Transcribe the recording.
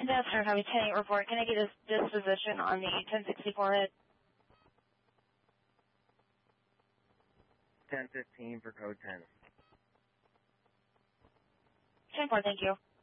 Ambassador Heavy 10 report. Can I get his disposition on the 1064 hit? 1015 for code 10. 10-4, thank you.